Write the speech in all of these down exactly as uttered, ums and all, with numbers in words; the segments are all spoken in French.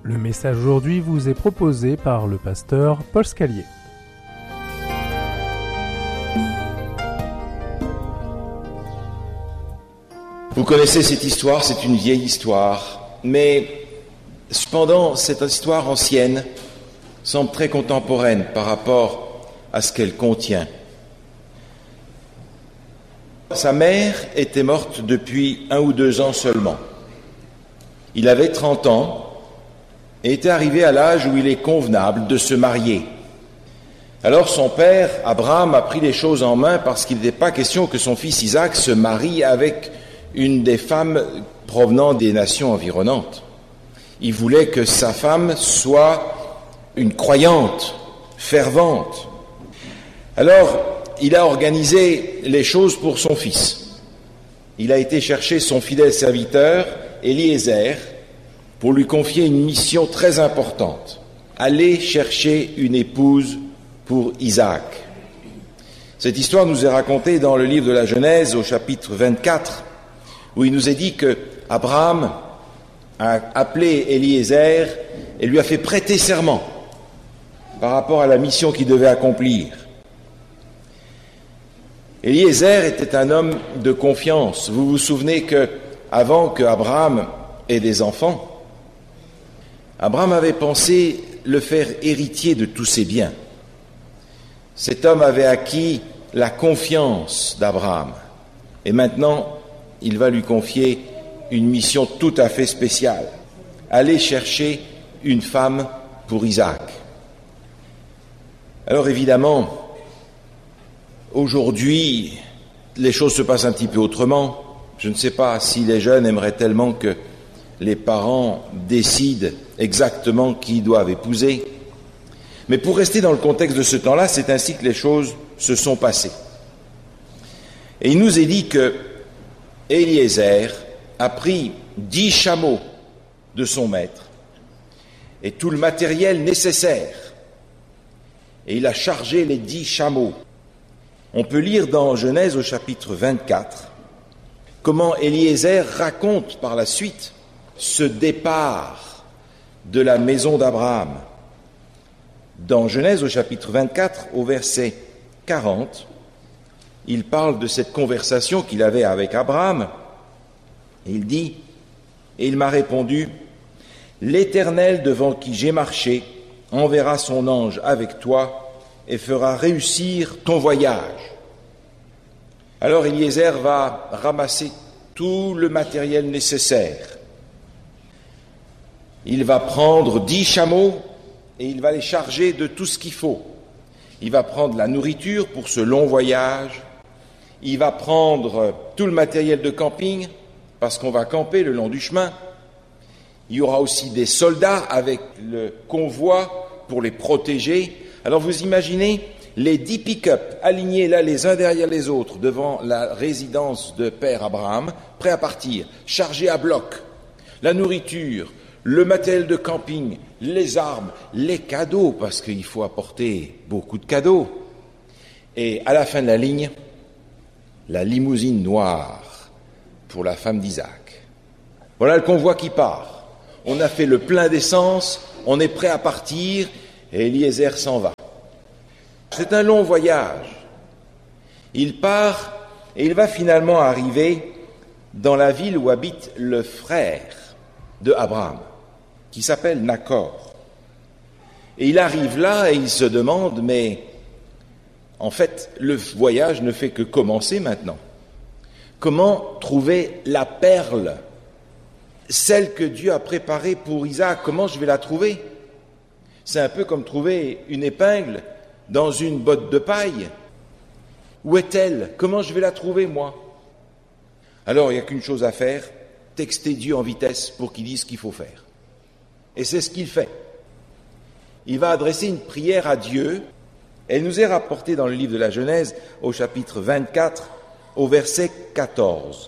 Le message aujourd'hui vous est proposé par le pasteur Paul Scalier. Vous connaissez cette histoire, c'est une vieille histoire, mais cependant cette histoire ancienne semble très contemporaine par rapport à ce qu'elle contient. Sa mère était morte depuis un ou deux ans seulement. Il avait trente ans et était arrivé à l'âge où il est convenable de se marier. Alors son père, Abraham, a pris les choses en main parce qu'il n'était pas question que son fils Isaac se marie avec une des femmes provenant des nations environnantes. Il voulait que sa femme soit une croyante, fervente. Alors, il a organisé les choses pour son fils. Il a été chercher son fidèle serviteur, Éliézer, pour lui confier une mission très importante. Aller chercher une épouse pour Isaac. Cette histoire nous est racontée dans le livre de la Genèse, au chapitre vingt-quatre, où il nous est dit que Abraham a appelé Éliézer et lui a fait prêter serment par rapport à la mission qu'il devait accomplir. Éliézer était un homme de confiance. Vous vous souvenez que, avant que Abraham ait des enfants, Abraham avait pensé le faire héritier de tous ses biens. Cet homme avait acquis la confiance d'Abraham. Et maintenant, il va lui confier une mission tout à fait spéciale. Aller chercher une femme pour Isaac. Alors évidemment, aujourd'hui, les choses se passent un petit peu autrement. Je ne sais pas si les jeunes aimeraient tellement que les parents décident exactement qui ils doivent épouser. Mais pour rester dans le contexte de ce temps-là, c'est ainsi que les choses se sont passées. Et il nous est dit que Éliézer a pris dix chameaux de son maître et tout le matériel nécessaire. Et il a chargé les dix chameaux. On peut lire dans Genèse au chapitre vingt-quatre comment Éliézer raconte par la suite ce départ de la maison d'Abraham. Dans Genèse au chapitre vingt-quatre, au verset quarante, il parle de cette conversation qu'il avait avec Abraham. Et il dit, « Et il m'a répondu, « L'Éternel devant qui j'ai marché enverra son ange avec toi et fera réussir ton voyage. » Alors Éliézer va ramasser tout le matériel nécessaire. Il va prendre dix chameaux et il va les charger de tout ce qu'il faut. Il va prendre la nourriture pour ce long voyage. Il va prendre tout le matériel de camping parce qu'on va camper le long du chemin. Il y aura aussi des soldats avec le convoi pour les protéger. Alors vous imaginez les dix pick-up alignés là les uns derrière les autres devant la résidence de Père Abraham, prêts à partir, chargés à bloc. La nourriture, le matériel de camping, les armes, les cadeaux, parce qu'il faut apporter beaucoup de cadeaux. Et à la fin de la ligne, la limousine noire pour la femme d'Isaac. Voilà le convoi qui part. On a fait le plein d'essence, on est prêt à partir, et Éliézer s'en va. C'est un long voyage. Il part et il va finalement arriver dans la ville où habite le frère de Abraham, qui s'appelle Nachor. Et il arrive là et il se demande, mais en fait, le voyage ne fait que commencer maintenant. Comment trouver la perle, celle que Dieu a préparée pour Isaac? Comment je vais la trouver? C'est un peu comme trouver une épingle dans une botte de paille. Où est-elle? Comment je vais la trouver, moi? Alors, il n'y a qu'une chose à faire, texter Dieu en vitesse pour qu'il dise ce qu'il faut faire. Et c'est ce qu'il fait. Il va adresser une prière à Dieu. Elle nous est rapportée dans le livre de la Genèse, au chapitre vingt-quatre, au verset quatorze.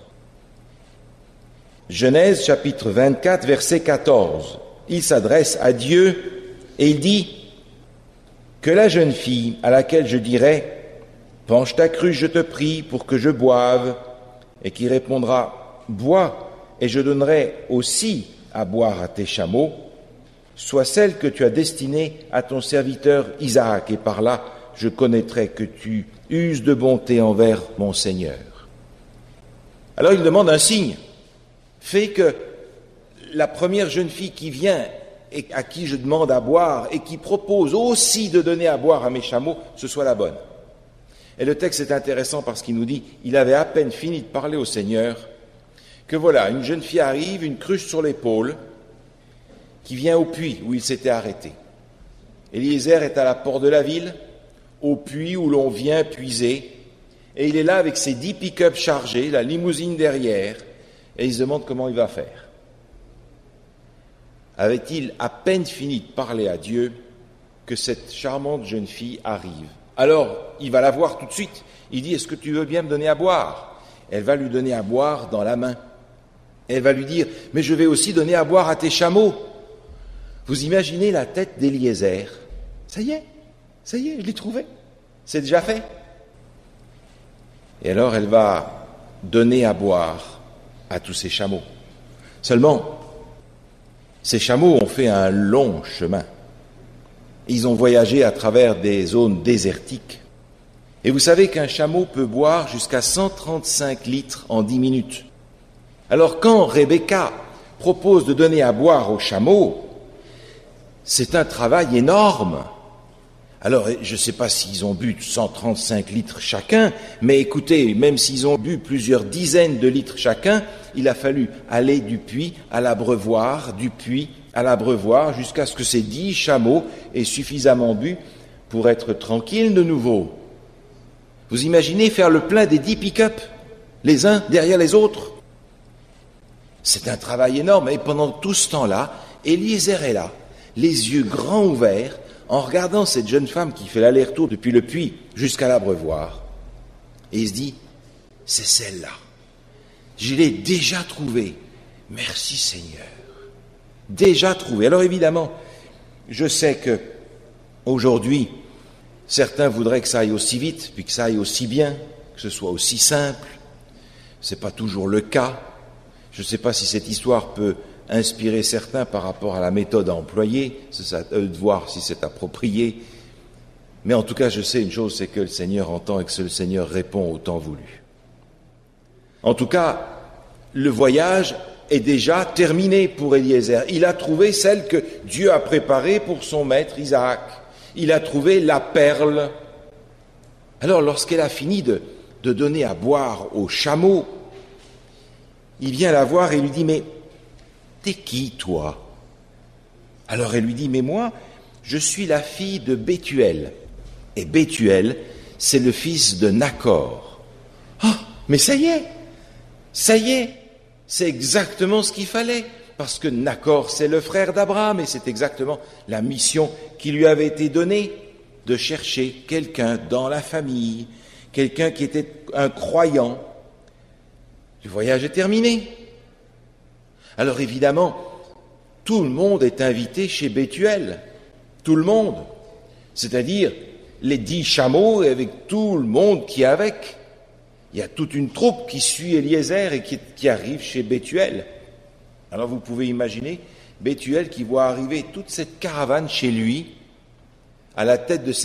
Genèse, chapitre vingt-quatre, verset quatorze. Il s'adresse à Dieu et il dit « Que la jeune fille à laquelle je dirai « Penche ta cruche, je te prie, pour que je boive » et qui répondra « Bois, et je donnerai aussi à boire à tes chameaux » soit celle que tu as destinée à ton serviteur Isaac, et par là, je connaîtrai que tu uses de bonté envers mon Seigneur. » Alors il demande un signe, fait que la première jeune fille qui vient et à qui je demande à boire et qui propose aussi de donner à boire à mes chameaux, ce soit la bonne. Et le texte est intéressant parce qu'il nous dit, il avait à peine fini de parler au Seigneur, que voilà, une jeune fille arrive, une cruche sur l'épaule, qui vient au puits où il s'était arrêté. Eliezer est à la porte de la ville, au puits où l'on vient puiser, et il est là avec ses dix pick-up chargés, la limousine derrière, et il se demande comment il va faire. Avait-il à peine fini de parler à Dieu que cette charmante jeune fille arrive. Alors, il va la voir tout de suite. Il dit, est-ce que tu veux bien me donner à boire ? Elle va lui donner à boire dans la main. Elle va lui dire, mais je vais aussi donner à boire à tes chameaux. Vous imaginez la tête d'Eliezer ? Ça y est, ça y est, je l'ai trouvé. C'est déjà fait. Et alors, elle va donner à boire à tous ses chameaux. Seulement, ces chameaux ont fait un long chemin. Ils ont voyagé à travers des zones désertiques. Et vous savez qu'un chameau peut boire jusqu'à cent trente-cinq litres en dix minutes. Alors quand Rebecca propose de donner à boire aux chameaux, c'est un travail énorme. Alors je ne sais pas s'ils ont bu cent trente-cinq litres chacun, mais écoutez, même s'ils ont bu plusieurs dizaines de litres chacun, il a fallu aller du puits à l'abreuvoir, du puits à l'abreuvoir, jusqu'à ce que ces dix chameaux aient suffisamment bu pour être tranquilles de nouveau. Vous imaginez faire le plein des dix pick-up, les uns derrière les autres ? C'est un travail énorme, et pendant tout ce temps-là, Eliezer est là, les yeux grands ouverts, en regardant cette jeune femme qui fait l'aller-retour depuis le puits jusqu'à l'abreuvoir. Et il se dit, c'est celle-là. Je l'ai déjà trouvée. Merci Seigneur. Déjà trouvée. Alors évidemment, je sais que aujourd'hui, certains voudraient que ça aille aussi vite, puis que ça aille aussi bien, que ce soit aussi simple. C'est pas toujours le cas. Je ne sais pas si cette histoire peut inspirer certains par rapport à la méthode à employer, c'est à eux de voir si c'est approprié. Mais en tout cas, je sais une chose, c'est que le Seigneur entend et que le Seigneur répond au temps voulu. En tout cas, le voyage est déjà terminé pour Eliezer. Il a trouvé celle que Dieu a préparée pour son maître Isaac. Il a trouvé la perle. Alors, lorsqu'elle a fini de, de donner à boire aux chameaux, il vient la voir et lui dit, mais t'es qui, toi ? Alors elle lui dit, mais moi, je suis la fille de Bethuel. Et Bethuel, c'est le fils de Nachor. Ah, oh, mais ça y est, ça y est, c'est exactement ce qu'il fallait. Parce que Nachor, c'est le frère d'Abraham, et c'est exactement la mission qui lui avait été donnée, de chercher quelqu'un dans la famille, quelqu'un qui était un croyant. Le voyage est terminé. Alors évidemment, tout le monde est invité chez Bethuel. Tout le monde. C'est-à-dire les dix chameaux et avec tout le monde qui est avec. Il y a toute une troupe qui suit Eliezer et qui, qui arrive chez Bethuel. Alors vous pouvez imaginer Bethuel qui voit arriver toute cette caravane chez lui, à la tête de